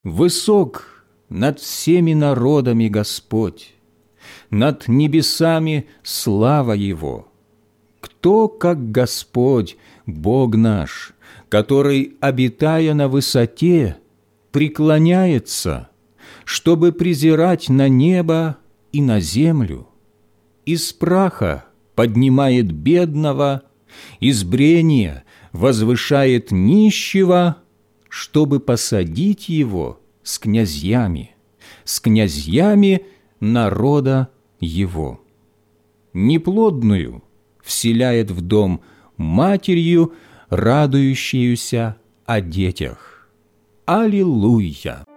Высок над всеми народами Господь, над небесами слава Его. Кто, как Господь, Бог наш, который, обитая на высоте, преклоняется, чтобы презирать на небо и на землю, из праха поднимает бедного, из брения возвышает нищего, чтобы посадить его с князьями народа его. Неплодную вселяет в дом матерью, радующуюся о детях. Аллилуйя!